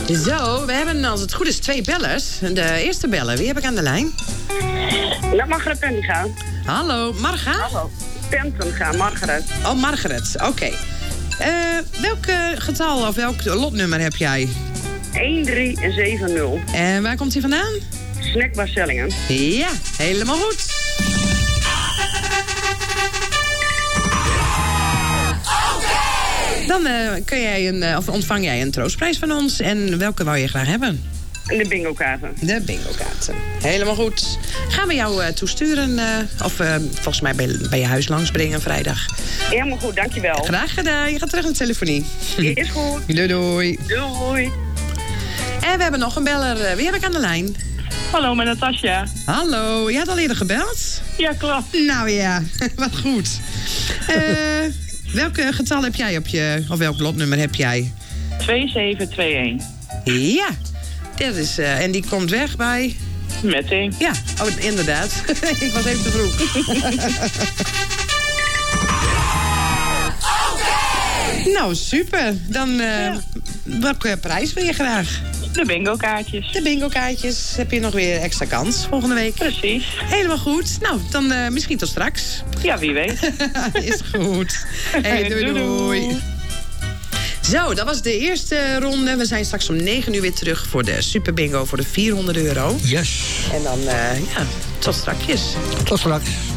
Zo, we hebben als het goed is 2 bellers. De eerste beller, wie heb ik aan de lijn? Margaret Penninga. Hallo, Marga? Hallo. Penninga, Margaret. Oh, Margaret, oké. Welk getal of welk lotnummer heb jij? 1370. En waar komt hij vandaan? Snackbar Sellingen. Ja, helemaal goed. Dan ontvang jij een troostprijs van ons. En welke wou je graag hebben? De bingo-kaarten. De bingo-kaarten. Helemaal goed. Gaan we jou toesturen? Volgens mij bij je huis langsbrengen vrijdag. Helemaal goed, dankjewel. Graag gedaan. Je gaat terug naar de telefonie. Is goed. Doei, doei. Doei. En we hebben nog een beller. Wie heb ik aan de lijn? Hallo, met Natasja. Hallo, je had al eerder gebeld? Ja, klopt. Nou ja, wat goed. Welk getal heb jij of welk lotnummer heb jij? 2721. Ja, dat is, en die komt weg bij... Metting. Ja, oh, inderdaad. Ik was even te vroeg. Nou, super. Dan, welke prijs wil je graag? De bingo-kaartjes. De bingo-kaartjes. Heb je nog weer extra kans volgende week? Precies. Helemaal goed. Nou, dan misschien tot straks. Ja, wie weet. Is goed. Hey, doei, doei. Zo, dat was de eerste ronde. We zijn straks om 9 uur weer terug voor de Super Bingo voor de €400. Yes. En dan, tot strakjes. Tot straks.